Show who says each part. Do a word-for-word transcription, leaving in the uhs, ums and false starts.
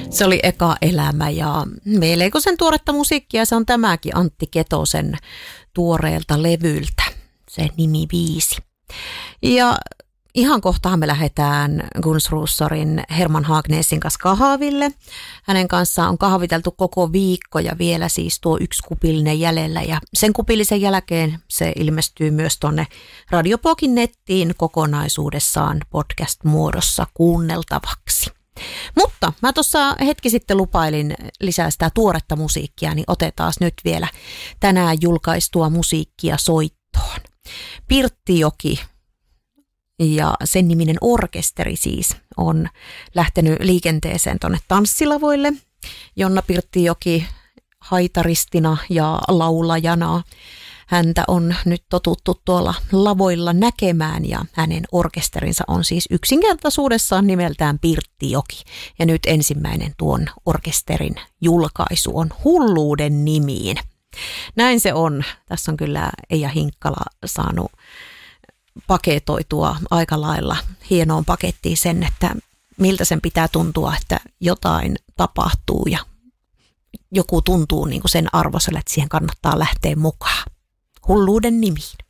Speaker 1: Se oli Eka elämä ja Meeleikosen tuoretta musiikkia, se on tämäkin Antti Ketosen tuoreelta levyltä, se nimibiisi. Ja ihan kohtaan me lähdetään Guns Ruusorin Herman Haagnesin kanssa kahville. Hänen kanssaan on kahviteltu koko viikko ja vielä siis tuo yksi kupillinen jäljellä. Ja sen kupillisen jälkeen se ilmestyy myös tuonne Radiopokin nettiin kokonaisuudessaan podcast-muodossa kuunneltavaksi. Mutta mä tuossa hetki sitten lupailin lisää sitä tuoretta musiikkia, niin otetaan nyt vielä tänään julkaistua musiikkia soittoon. Pirttijoki ja sen niminen orkesteri siis on lähtenyt liikenteeseen tuonne tanssilavoille. Jonna Pirttijoki haitaristina ja laulajana. Häntä on nyt totuttu tuolla lavoilla näkemään ja hänen orkesterinsa on siis yksinkertaisuudessaan nimeltään Pirttijoki. Ja nyt ensimmäinen tuon orkesterin julkaisu on Hulluuden nimiin. Näin se on. Tässä on kyllä Eija Hinkkala saanut paketoitua aika lailla hienoon pakettiin sen, että miltä sen pitää tuntua, että jotain tapahtuu ja joku tuntuu niin kuin sen arvoiselle, että siihen kannattaa lähteä mukaan. Hulluuden nimiin.